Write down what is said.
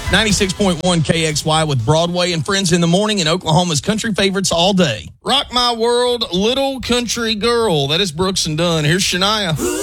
96.1 KXY with Broadway and Friends in the Morning and Oklahoma's country favorites all day. Rock My World, Little Country Girl. That is Brooks and Dunn. Here's Shania.